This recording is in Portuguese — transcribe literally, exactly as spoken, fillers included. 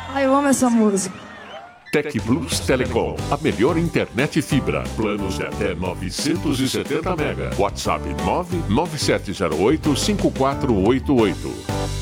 Ai, eu amo essa música. Tec Plus Telecom, a melhor internet fibra. Planos de até novecentos e setenta mega. WhatsApp nove nove sete zero oito cinco quatro oito oito.